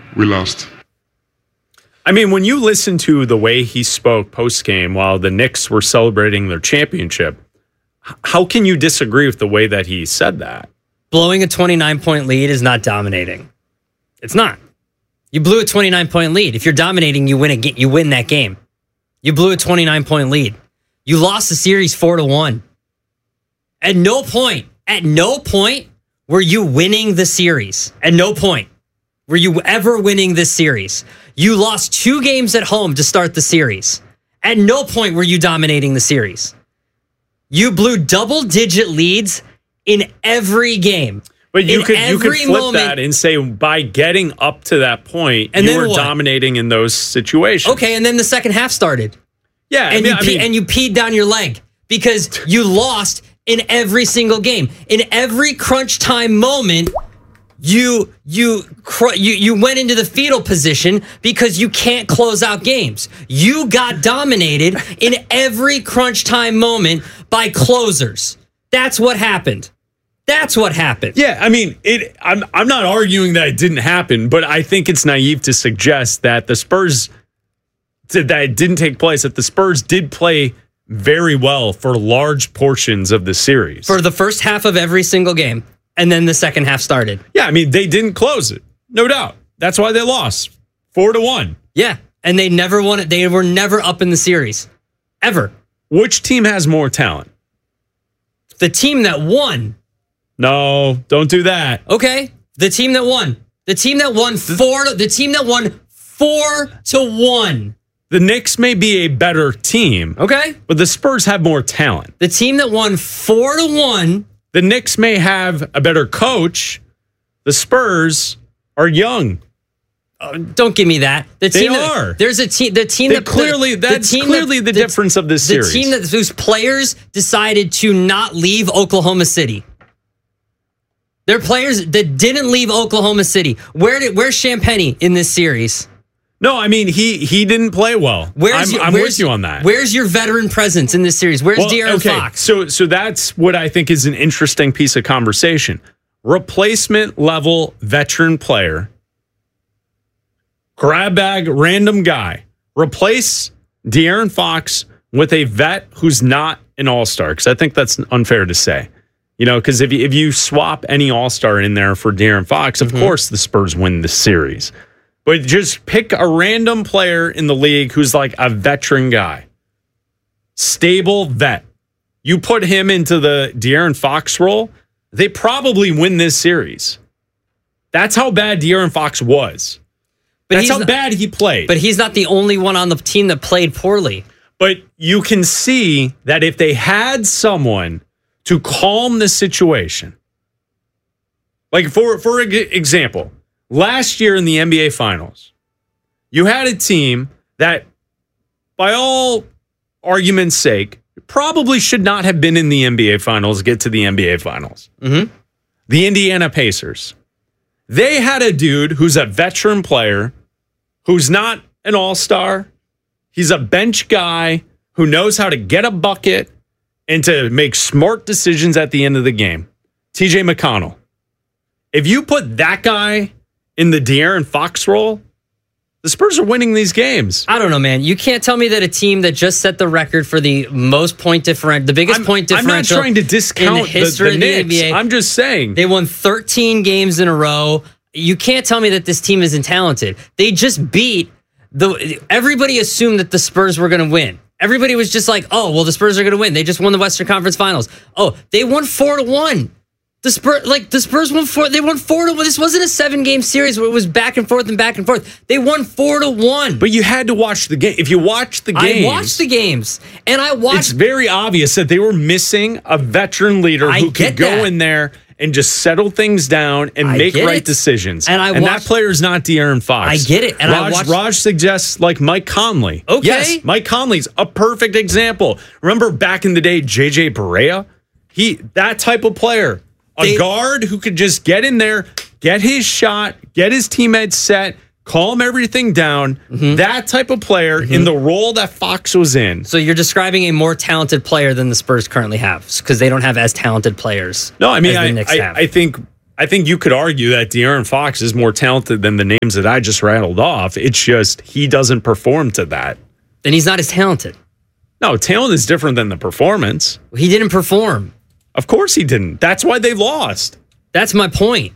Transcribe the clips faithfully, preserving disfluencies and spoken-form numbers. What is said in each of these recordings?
we lost. I mean, when you listen to the way he spoke post-game while the Knicks were celebrating their championship, how can you disagree with the way that he said that? Blowing a twenty-nine point lead is not dominating. It's not. You blew a twenty-nine point lead. If you're dominating, you win a ga- you win that game. You blew a twenty-nine point lead. You lost the series four to one. At no point, at no point were you winning the series. At no point were you ever winning this series. You lost two games at home to start the series. At no point were you dominating the series. You blew double-digit leads in every game. But you in could you could flip moment, that and say by getting up to that point, and you then were what? dominating in those situations. Okay, and then the second half started. Yeah, I and mean, you I pe- mean, and you peed down your leg because you lost in every single game. In every crunch time moment, you you cr- you you went into the fetal position because you can't close out games. You got dominated in every crunch time moment by closers. That's what happened. That's what happened. Yeah, I mean, it. I'm I'm not arguing that it didn't happen, but I think it's naive to suggest that the Spurs that it didn't take place. That the Spurs did play very well for large portions of the series, For the first half of every single game, and then the second half started. Yeah, I mean, they didn't close it, no doubt. That's why they lost four to one. Yeah, and they never won it. They were never up in the series, ever. Which team has more talent? The team that won. No, don't do that. Okay, the team that won. The team that won four. To, the team that won four to one. The Knicks may be a better team. Okay, but the Spurs have more talent. The team that won four to one. The Knicks may have a better coach. The Spurs are young. Uh, don't give me that. The They team that, are. There's a team. The team They that clearly play, that's the team clearly that, the, the difference of this series. The team that whose players decided to not leave Oklahoma City. They're players that didn't leave Oklahoma City. Where did where's Champagnie in this series? No, I mean he he didn't play well. Where's I'm, your, I'm where's, with you on that. Where's your veteran presence in this series? Where's well, De'Aaron okay. Fox? So so that's what I think is an interesting piece of conversation. Replacement level veteran player, grab bag random guy. Replace De'Aaron Fox with a vet who's not an all-star, because I think that's unfair to say. You know, because if you, if you swap any all-star in there for De'Aaron Fox, of mm-hmm. course the Spurs win the series. But just pick a random player in the league who's like a veteran guy. Stable vet. You put him into the De'Aaron Fox role, they probably win this series. That's how bad De'Aaron Fox was. But That's how not, bad he played. But he's not the only one on the team that played poorly. But you can see that if they had someone to calm the situation, like for, for example, last year in the N B A Finals, you had a team that, by all argument's sake, probably should not have been in the N B A Finals, get to the N B A Finals. Mm-hmm. The Indiana Pacers. They had a dude who's a veteran player, who's not an all-star. He's a bench guy who knows how to get a bucket and to make smart decisions at the end of the game. T J McConnell. If you put that guy in the De'Aaron Fox role, the Spurs are winning these games. I don't know, man. You can't tell me that a team that just set the record for the most point differential, the biggest I'm, point differential. I'm not trying to discount in the history the, the of the Knicks. N B A. I'm just saying. They won thirteen games in a row. You can't tell me that this team isn't talented. They just beat the. Everybody assumed that the Spurs were going to win. Everybody was just like, oh, well, the Spurs are going to win. They just won the Western Conference Finals. Oh, they won four to one. The Spurs, like the Spurs won four. They won four to one. This wasn't a seven-game series where it was back and forth and back and forth. They won four to one. But you had to watch the game. If you watch the games, I watched the games, and I watched. It's very obvious that they were missing a veteran leader I who could go that. in there and just settle things down and I make right it. decisions. And I and watched, that player is not De'Aaron Fox. I get it. And Raj, I watched, Raj suggests like Mike Conley. Okay. Yes, Mike Conley's a perfect example. Remember back in the day, J J Barea? He that type of player. A they, guard who could just get in there, get his shot, get his teammates set, calm everything down. Mm-hmm. That type of player mm-hmm. in the role that Fox was in. So you're describing a more talented player than the Spurs currently have because they don't have as talented players. No, I mean, as the I, Knicks I, have. I think I think you could argue that De'Aaron Fox is more talented than the names that I just rattled off. It's just he doesn't perform to that. Then he's not as talented. No, talent is different than the performance. He didn't perform. Of course he didn't. That's why they lost. That's my point.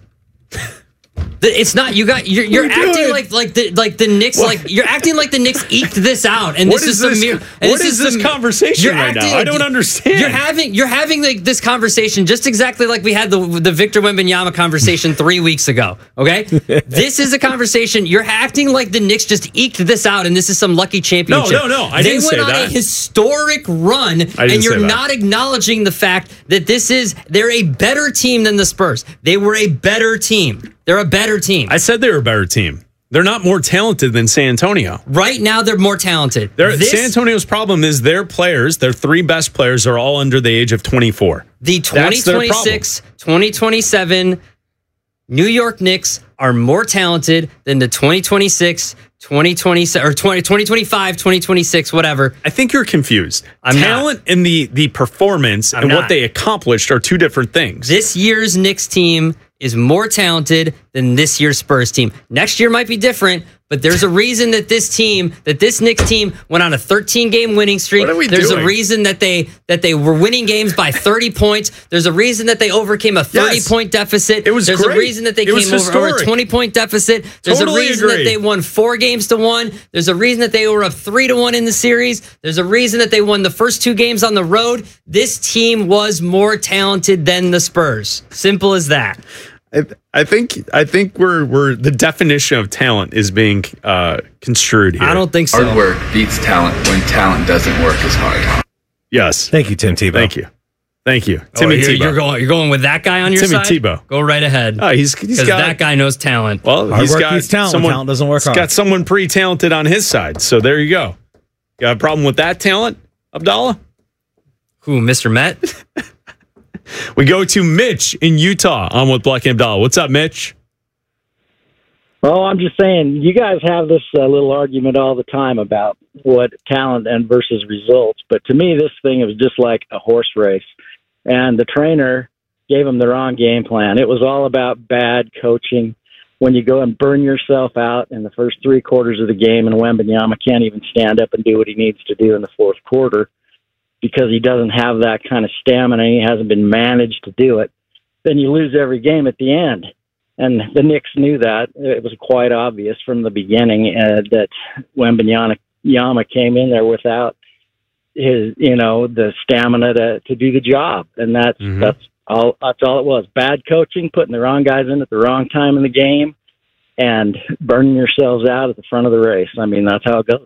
It's not you got you're, you're acting doing? like like the like the Knicks what? like you're acting like the Knicks eked this out and what this is, is this, some mere and what this is this some, conversation right now? Like, I don't understand. You're having you're having like this conversation just exactly like we had the the Victor Wembanyama conversation three weeks ago. Okay, this is a conversation. You're acting like the Knicks just eked this out and this is some lucky championship. No, no, no. I they didn't went say on that. a historic run, and you're not acknowledging the fact that this is they're a better team than the Spurs. They were a better team. They're a better team. I said they were a better team. They're not more talented than San Antonio. Right now, they're more talented. They're, this, San Antonio's problem is their players, their three best players, are all under the age of twenty-four. The twenty twenty-six, twenty twenty-seven New York Knicks are more talented than the twenty twenty-six, twenty twenty-seven, or twenty twenty-five, twenty twenty-six, whatever. I think you're confused. I'm Talent not. and the, the performance I'm and not. what they accomplished are two different things. This year's Knicks team is more talented than this year's Spurs team. Next year might be different, but there's a reason that this team, that this Knicks team went on a thirteen-game winning streak. What are we There's doing? a reason that they that they were winning games by thirty points. There's a reason that they overcame a thirty-point yes. deficit. It was There's great. a reason that they it came over, over a twenty-point deficit. There's totally a reason agree. that they won four games to one. There's a reason that they were up three to one in the series. There's a reason that they won the first two games on the road. This team was more talented than the Spurs. Simple as that. I, I think I think we're we're the definition of talent is being uh, construed here. I don't think so. Hard work beats talent when talent doesn't work as hard. Yes. Thank you, Tim Tebow. Thank you. Thank you. Oh, Timmy you're, Tebow. You're going, you're going with that guy on your Timmy side? Tebow. Go right ahead. Oh, he's he's Because got that guy knows talent. Well, hard he's work got beats talent. someone, Talent doesn't work he's hard. got someone pretty talented on his side. So there you go. Got a problem with that talent, Abdallah? Who, Mister Met? We go to Mitch in Utah on with Black and Abdallah. What's up, Mitch? Well, I'm just saying, you guys have this uh, little argument all the time about what talent and versus results. But to me, this thing was just like a horse race. And the trainer gave them the wrong game plan. It was all about bad coaching. When you go and burn yourself out in the first three quarters of the game, and Wembanyama can't even stand up and do what he needs to do in the fourth quarter because he doesn't have that kind of stamina, he hasn't been managed to do it, then you lose every game at the end. And the Knicks knew that. It was quite obvious from the beginning uh, that Wembanyama came in there without his, you know, the stamina to, to do the job. And that's mm-hmm. that's all that's all it was. Bad coaching, putting the wrong guys in at the wrong time in the game, and burning yourselves out at the front of the race. I mean, that's how it goes.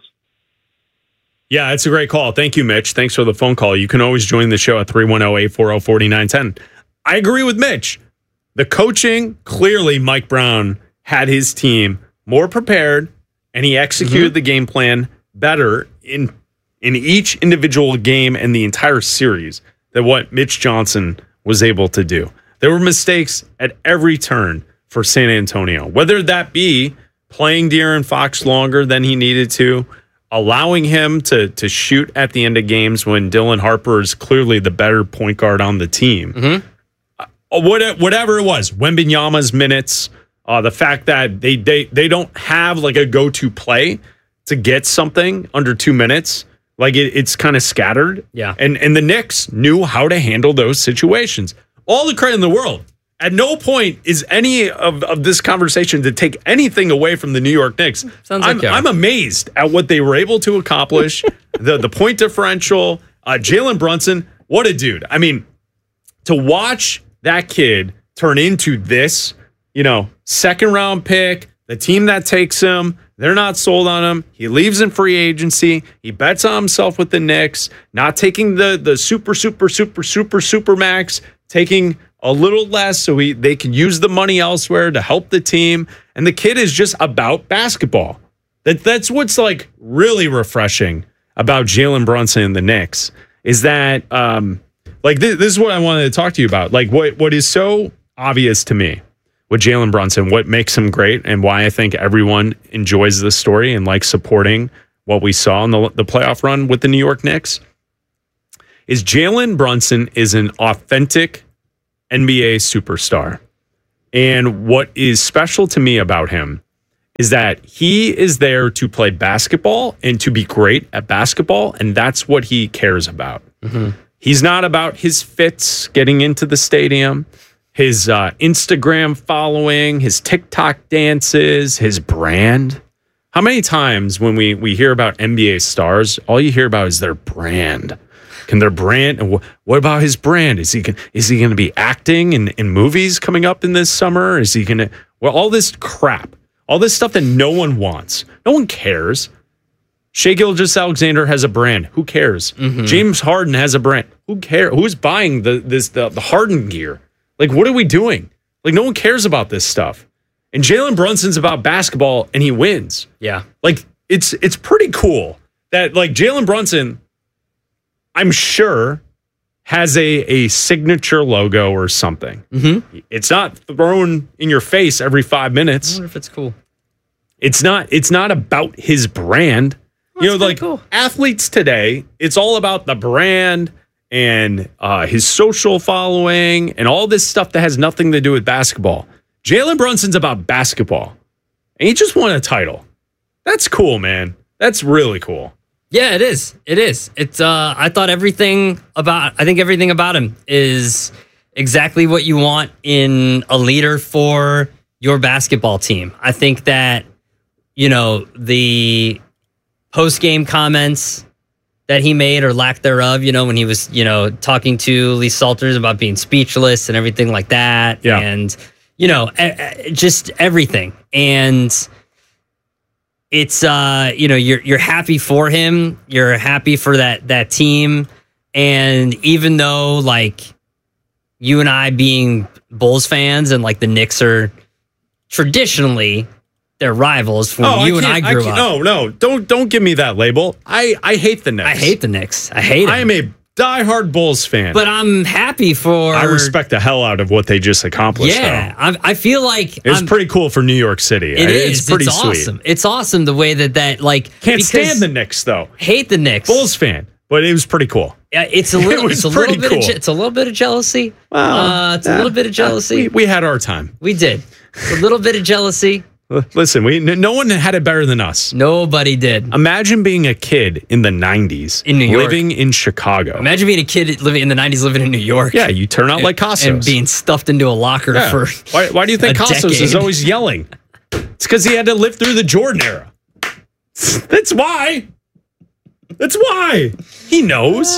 Yeah, it's a great call. Thank you, Mitch. Thanks for the phone call. You can always join the show at three one zero, eight four zero, four nine one zero. I agree with Mitch. The coaching, clearly Mike Brown had his team more prepared, and he executed mm-hmm. the game plan better in in each individual game and the entire series than what Mitch Johnson was able to do. There were mistakes at every turn for San Antonio, whether that be playing De'Aaron Fox longer than he needed to, allowing him to, to shoot at the end of games when Dylan Harper is clearly the better point guard on the team. Mm-hmm. Whatever it was, Wembanyama's minutes, uh, the fact that they, they they don't have like a go-to play to get something under two minutes, like it, it's kind of scattered. Yeah, and and the Knicks knew how to handle those situations. All the credit in the world. At no point is any of, of this conversation to take anything away from the New York Knicks. Sounds I'm, like yeah. I'm amazed at what they were able to accomplish. the the point differential, uh, Jalen Brunson, what a dude! I mean, to watch that kid turn into this, you know, second round pick, the team that takes him, they're not sold on him. He leaves in free agency. He bets on himself with the Knicks, not taking the the super, super, super, super, super max, taking a little less so he they can use the money elsewhere to help the team. And the kid is just about basketball. That that's what's like really refreshing about Jalen Brunson and the Knicks is that um Like, this, this is what I wanted to talk to you about. Like, what what is so obvious to me with Jalen Brunson, what makes him great, and why I think everyone enjoys this story and likes supporting what we saw in the, the playoff run with the New York Knicks, is Jalen Brunson is an authentic N B A superstar. And what is special to me about him is that he is there to play basketball and to be great at basketball, and that's what he cares about. Mm-hmm. He's not about his fits getting into the stadium, his uh, Instagram following, his TikTok dances, his brand. How many times when we, we hear about N B A stars, all you hear about is their brand? Can their brand, and wh- what about his brand? Is he is he going to be acting in, in movies coming up in this summer? Is he going to, well, all this crap, all this stuff that no one wants, no one cares. Shai Gilgeous-Alexander has a brand. Who cares? Mm-hmm. James Harden has a brand. Who cares? Who's buying the this the, the Harden gear? Like, what are we doing? Like, no one cares about this stuff. And Jalen Brunson's about basketball, and he wins. Yeah. Like, it's it's pretty cool that, like, Jalen Brunson, I'm sure, has a, a signature logo or something. Mm-hmm. It's not thrown in your face every five minutes. I wonder if it's cool. It's not. It's not about his brand. Well, you know, like cool. athletes today, it's all about the brand and uh, his social following and all this stuff that has nothing to do with basketball. Jalen Brunson's about basketball, and he just won a title. That's cool, man. That's really cool. Yeah, it is. It is. It's. Uh, I thought everything about. I think everything about him is exactly what you want in a leader for your basketball team. I think that, you know, the post-game comments that he made or lack thereof, you know, when he was, you know, talking to Lee Salters about being speechless and everything like that. Yeah. And, you know, just everything. And it's, uh, you know, you're you're happy for him. You're happy for that that team. And even though, like, you and I being Bulls fans and, like, the Knicks are traditionally they're rivals from Oh, you I and I can't- grew I up. can't- No, no, don't don't give me that label. I, I hate the Knicks. I hate the Knicks. I hate it. I am a diehard Bulls fan. But I'm happy for. I respect the hell out of what they just accomplished. Yeah, though. I, I feel like It was I'm- pretty cool for New York City. It is. It's pretty it's sweet. awesome. It's awesome the way that that like Can't because- stand the Knicks though. Hate the Knicks. Bulls fan, but it was pretty cool. Yeah, it's a little. It was it's a pretty little bit. Of, cool. je- it's a little bit of jealousy. Well, uh, it's a yeah, little bit of jealousy. We, we had our time. We did. It's a little bit of jealousy. Listen, we no one had it better than us. Nobody did. Imagine being a kid in the nineties In New York. living in Chicago. Imagine being a kid living in the nineties, living in New York. Yeah, you turn out like Cassos. and being stuffed into a locker Yeah. for. Why, why do you think a Cassos is decade. always yelling? It's because he had to live through the Jordan era. That's why. That's why. He knows.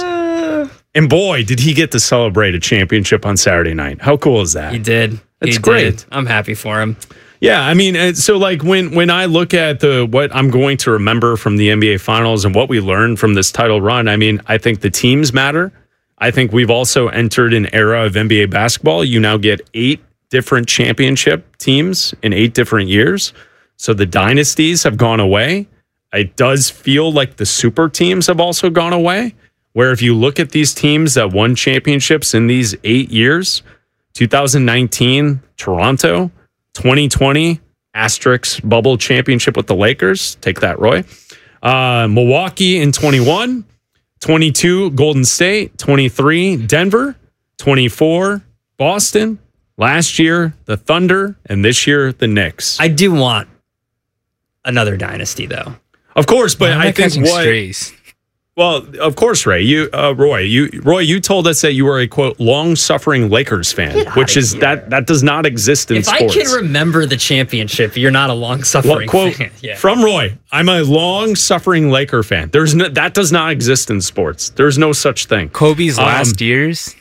And boy, did he get to celebrate a championship on Saturday night. How cool is that? He did. That's He great. did. I'm happy for him. Yeah, I mean, uh, so like when when I look at the what I'm going to remember from the N B A Finals and what we learned from this title run, I mean, I think the teams matter. I think we've also entered an era of N B A basketball. You now get eight different championship teams in eight different years. So the dynasties have gone away. It does feel like the super teams have also gone away, where if you look at these teams that won championships in these eight years, two thousand nineteen, Toronto, twenty twenty, asterisk bubble championship with the Lakers. Take that, Roy. Uh, Milwaukee in twenty-one, twenty-two, Golden State, twenty-three, Denver, twenty-four, Boston. Last year, the Thunder, and this year, the Knicks. I do want another dynasty, though. Of course, but I'm I not think catching what. strays. Well, of course, Ray. You, uh, Roy. You, Roy. You told us that you were a quote long-suffering Lakers fan, Get which outta is here. that that does not exist in If sports. I can remember the championship, you're not a Well, long-suffering quote fan. Yeah. from Roy. I'm a long-suffering Laker fan. There's no, that does not exist in sports. There's no such thing. Kobe's Um, last years,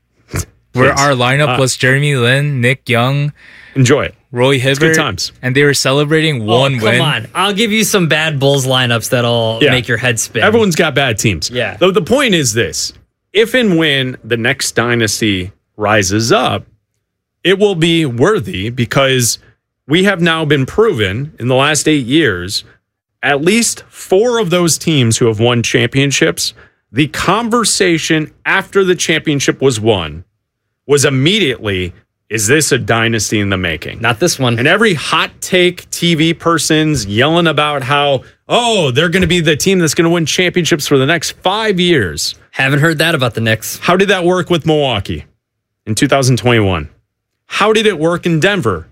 where kids, our lineup uh, was Jeremy Lin, Nick Young, Enjoy it. Roy Hibbert, good times. and they were celebrating Oh, one come win. on. I'll give you some bad Bulls lineups that'll Yeah. make your head spin. Everyone's got bad teams. Yeah. Though the point is this: if and when the next dynasty rises up, it will be worthy because we have now been proven in the last eight years, at least four of those teams who have won championships, the conversation after the championship was won was immediately, is this a dynasty in the making? Not this one. And every hot take T V person's yelling about how, oh, they're going to be the team that's going to win championships for the next five years. Haven't heard that about the Knicks. How did that work with Milwaukee in two thousand twenty-one? How did it work in Denver?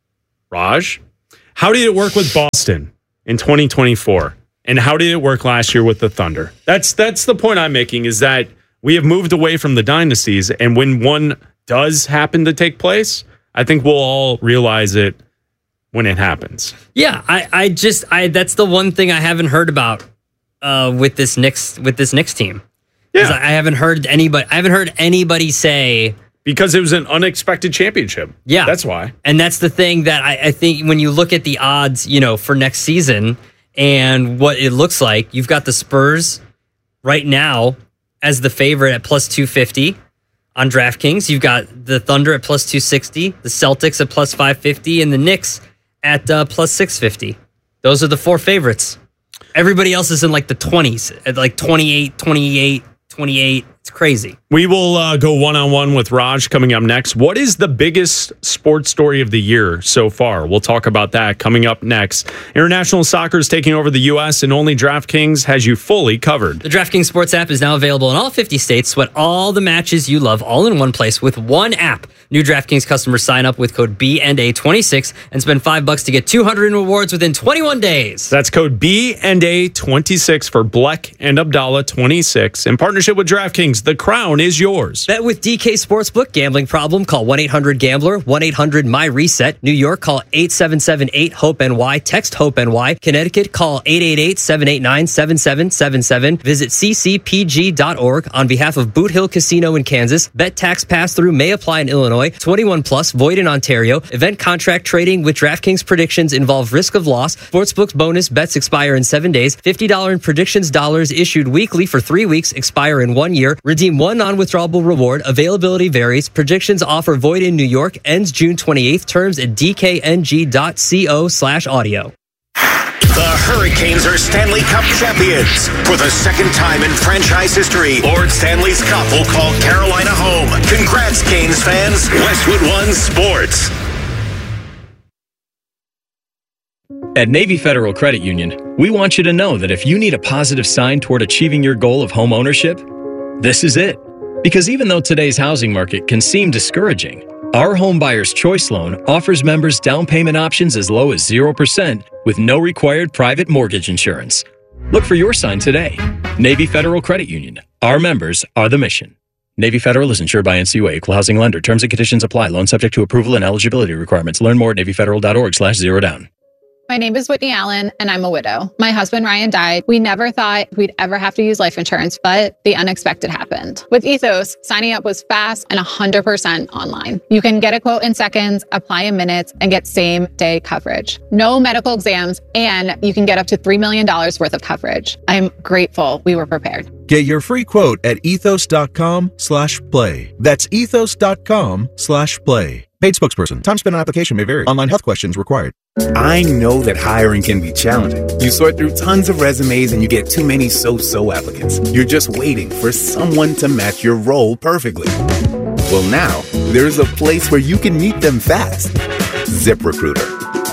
Raj, how did it work with Boston in twenty twenty-four? And how did it work last year with the Thunder? That's that's the point I'm making, is that we have moved away from the dynasties, and when one does happen to take place, I think we'll all realize it when it happens. Yeah, I, I just I that's the one thing I haven't heard about uh, with this Knicks with this Knicks team. Yeah, I haven't heard anybody. I haven't heard anybody say, because it was an unexpected championship. Yeah, that's why. And that's the thing that I, I think when you look at the odds, you know, for next season and what it looks like, you've got the Spurs right now as the favorite at plus two fifty on DraftKings. You've got the Thunder at plus two sixty, the Celtics at plus five fifty, and the Knicks at uh, plus six fifty. Those are the four favorites. Everybody else is in like the twenties, at like twenty-eight, twenty-eight, twenty-eight. It's crazy. We will uh, go one-on-one with Raj coming up next. What is the biggest sports story of the year so far? We'll talk about that coming up next. International soccer is taking over the U S, and only DraftKings has you fully covered. The DraftKings Sports app is now available in all fifty states. Sweat all the matches you love all in one place with one app. New DraftKings customers sign up with code B and A twenty-six and spend five bucks to get two hundred in rewards within twenty-one days. That's code B and A twenty-six for Bleck and Abdallah twenty-six. In partnership with DraftKings, the crown is yours. Bet with D K Sportsbook. Gambling problem? Call one eight hundred gambler, one eight hundred my reset. New York, call eight seven seven eight hope N Y. Text HOPE-NY. Connecticut, call eight eight eight, seven eight nine, seven seven seven seven. Visit c c p g dot org on behalf of Boot Hill Casino in Kansas. Bet tax pass-through may apply in Illinois. twenty-one plus, void in Ontario. Event contract trading with DraftKings predictions involve risk of loss. Sportsbook's bonus bets expire in seven days. fifty dollars in predictions dollars issued weekly for three weeks, expire in one year. Redeem one non-withdrawable reward. Availability varies. Predictions offer void in New York. Ends June twenty-eighth. Terms at d k n g dot co slash audio. The Hurricanes are Stanley Cup champions. For the second time in franchise history, Lord Stanley's Cup will call Carolina home. Congrats, Canes fans. Westwood One Sports. At Navy Federal Credit Union, we want you to know that if you need a positive sign toward achieving your goal of home ownership, this is it. Because even though today's housing market can seem discouraging, our Home Buyer's Choice Loan offers members down payment options as low as zero percent with no required private mortgage insurance. Look for your sign today. Navy Federal Credit Union. Our members are the mission. Navy Federal is insured by N C U A, Equal Housing Lender. Terms and conditions apply. Loan subject to approval and eligibility requirements. Learn more at navy federal dot org slash zero down. My name is Whitney Allen, and I'm a widow. My husband, Ryan, died. We never thought we'd ever have to use life insurance, but the unexpected happened. With Ethos, signing up was fast and one hundred percent online. You can get a quote in seconds, apply in minutes, and get same-day coverage. No medical exams, and you can get up to three million dollars worth of coverage. I'm grateful we were prepared. Get your free quote at ethos.com slash play. That's ethos.com slash play. Paid spokesperson. Time spent on application may vary. Online health questions required. I know that hiring can be challenging. You sort through tons of resumes and you get too many so-so applicants. You're just waiting for someone to match your role perfectly. Well, now there's a place where you can meet them fast. ZipRecruiter.